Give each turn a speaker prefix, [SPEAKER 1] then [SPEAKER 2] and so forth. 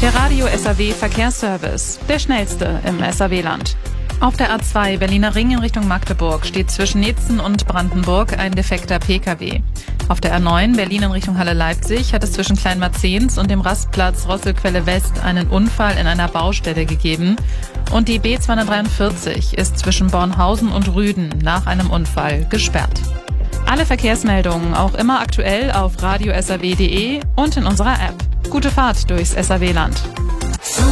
[SPEAKER 1] Der Radio SAW Verkehrsservice, der schnellste im SAW-Land. Auf der A2 Berliner Ring in Richtung Magdeburg steht zwischen Neetzen und Brandenburg ein defekter Pkw. Auf der A9 Berlin in Richtung Halle-Leipzig hat es zwischen Kleinmarzens und dem Rastplatz Rosselquelle West einen Unfall in einer Baustelle gegeben. Und die B243 ist zwischen Bornhausen und Rüden nach einem Unfall gesperrt. Alle Verkehrsmeldungen auch immer aktuell auf radiosaw.de und in unserer App. Gute Fahrt durchs SAW-Land.